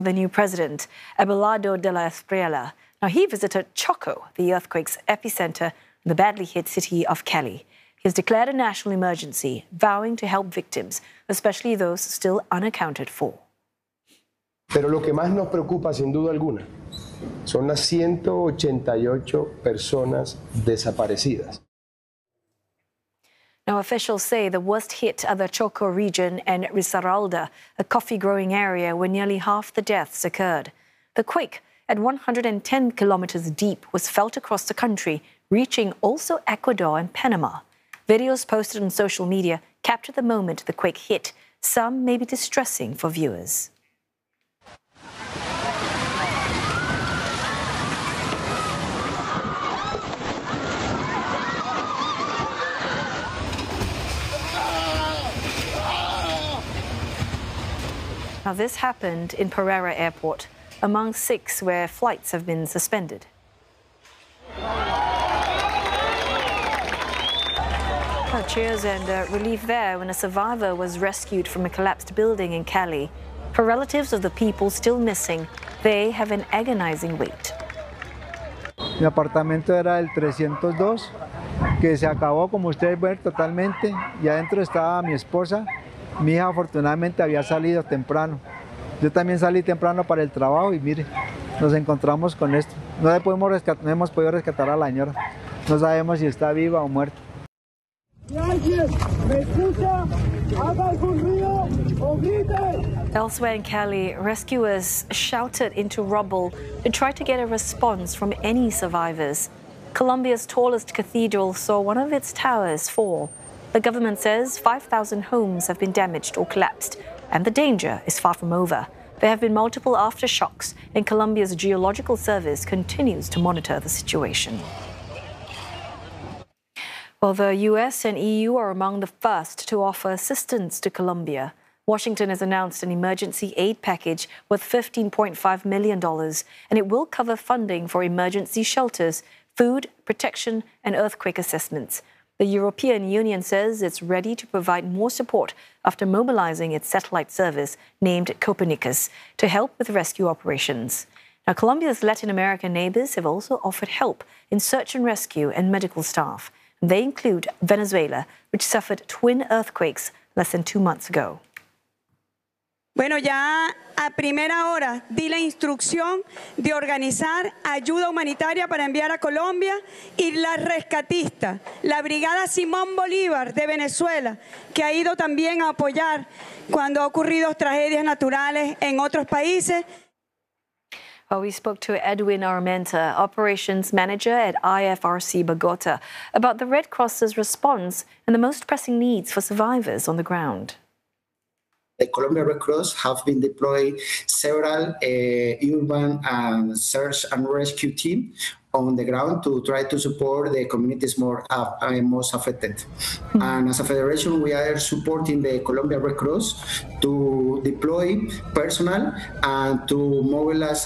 The new president, Abelardo de la Espriella. Now, he visited Choco, the earthquake's epicenter in the badly hit city of Cali. He has declared a national emergency, vowing to help victims, especially those still unaccounted for. Pero lo que más nos preocupa, sin duda alguna, son las 188 personas desaparecidas. Now, officials say the worst hit are the Choco region and Risaralda, a coffee-growing area where nearly half the deaths occurred. The quake, at 110 kilometers deep, was felt across the country, reaching also Ecuador and Panama. Videos posted on social media captured the moment the quake hit. Some may be distressing for viewers. Now, this happened in Pereira Airport, among 6 where flights have been suspended. Cheers and relief there when a survivor was rescued from a collapsed building in Cali. For relatives of the people still missing, they have an agonizing wait. Mi apartamento era el 302, que se acabó, como ustedes ven, totalmente, y adentro estaba mi esposa. Mi hija afortunadamente había salido temprano. Yo también salí temprano para el trabajo y mire, nos encontramos con esto. No hemos podido rescatar a la señora. No sabemos si está viva o muerta. Elsewhere in Cali, rescuers shouted into rubble to try to get a response from any survivors. Colombia's tallest cathedral saw one of its towers fall. The government says 5,000 homes have been damaged or collapsed, and the danger is far from over. There have been multiple aftershocks, and Colombia's Geological Service continues to monitor the situation. Well, the US and EU are among the first to offer assistance to Colombia. Washington has announced an emergency aid package worth $15.5 million, and it will cover funding for emergency shelters, food, protection, and earthquake assessments. The European Union says it's ready to provide more support after mobilizing its satellite service named Copernicus to help with rescue operations. Now, Colombia's Latin American neighbors have also offered help in search and rescue and medical staff. They include Venezuela, which suffered twin earthquakes less than 2 months ago. Bueno, ya a primera hora di la instrucción de organizar ayuda humanitaria para enviar a Colombia y la rescatista, la Brigada Simón Bolívar de Venezuela, que ha ido también a apoyar cuando ha ocurrido tragedias naturales en otros países. Well, we spoke to Edwin Armenta, Operations Manager at IFRC Bogota, about the Red Cross's response and the most pressing needs for survivors on the ground. The Colombia Red Cross have been deployed several urban search and rescue teams on the ground to try to support the communities most affected. Mm-hmm. And as a federation, we are supporting the Colombia Red Cross to deploy personnel and to mobilize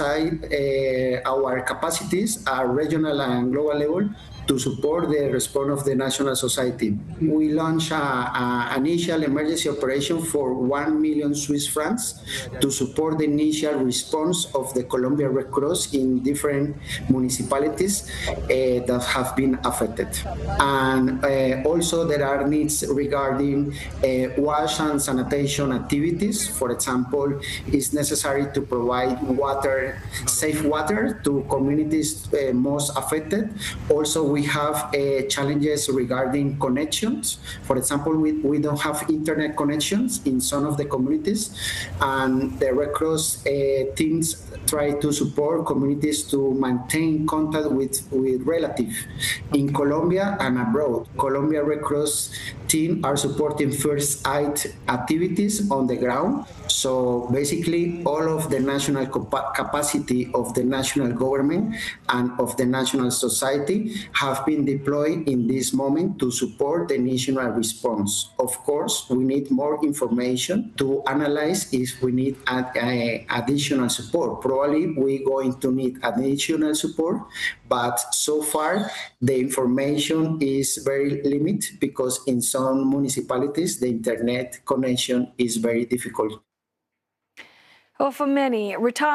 our capacities at regional and global level to support the response of the national society. We launched an initial emergency operation for 1 million Swiss francs to support the initial response of the Colombia Red Cross in different municipalities that have been affected. And also there are needs regarding wash and sanitation activities. For example, it's necessary to provide water, safe water to communities most affected. Also, we have challenges regarding connections. For example, we don't have internet connections in some of the communities, and the Red Cross teams try to support communities to maintain contact with relatives in Colombia and abroad. Colombia Red Cross team are supporting first aid activities on the ground. So basically, all of the national capacity of the national government and of the national society have been deployed in this moment to support the national response. Of course, we need more information to analyze if we need additional support. Probably we're going to need additional support, but so far the information is very limited because in some municipalities the internet connection is very difficult. Well, for many, retirement